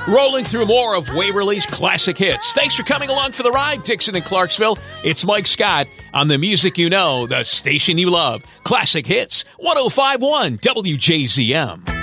Rolling through more of Waverly's classic hits. Thanks for coming along for the ride, Dixon and Clarksville. It's Mike Scott on the music you know, the station you love. Classic Hits, 105.1 WJZM.